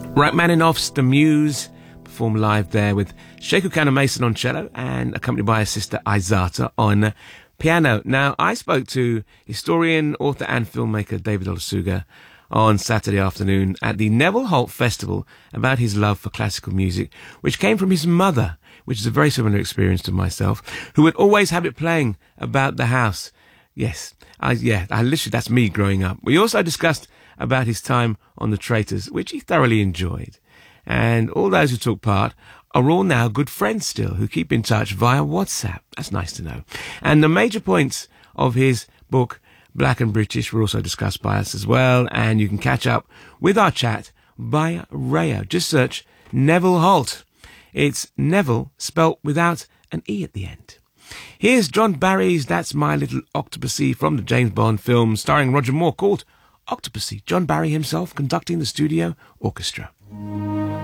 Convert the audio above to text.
Rachmaninoff's The Muse performed live there with Sheku Kanamason on cello and accompanied by his sister Aizata on piano. Now, I spoke to historian, author and filmmaker David Olusoga on Saturday afternoon at the Neville Holt Festival about his love for classical music, which came from his mother, which is a very similar experience to myself, who would always have it playing about the house. Yes, I literally, that's me growing up. We also discussed about his time on The Traitors, which he thoroughly enjoyed. And all those who took part are all now good friends still, who keep in touch via WhatsApp. That's nice to know. And the major points of his book, Black and British, were also discussed by us as well. And you can catch up with our chat via Rayo. Just search Neville Holt. It's Neville spelt without an E at the end. Here's John Barry's That's My Little Octopussy from the James Bond film starring Roger Moore called Octopussy. John Barry himself conducting the studio orchestra.